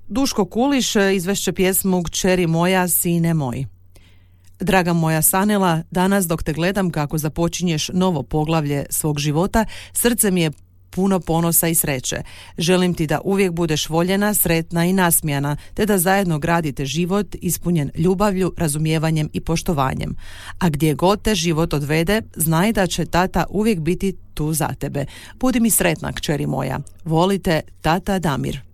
Duško Kuliš izvešće pjesmu Kćeri moja, sine moj. Draga moja Sanela, danas dok te gledam kako započinješ novo poglavlje svog života, srce mi je puno ponosa i sreće. Želim ti da uvijek budeš voljena, sretna i nasmijana, te da zajedno gradite život ispunjen ljubavlju, razumijevanjem i poštovanjem. A gdje god te život odvede, znaj da će tata uvijek biti tu za tebe. Budi mi sretna, kćeri moja. Volite, tata Damir.